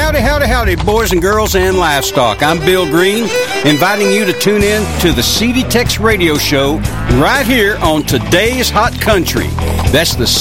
Howdy, howdy, howdy, boys and girls and livestock. I'm Bill Green, inviting you to tune in to the CD Tex Radio Show right here on Today's Hot Country. That's the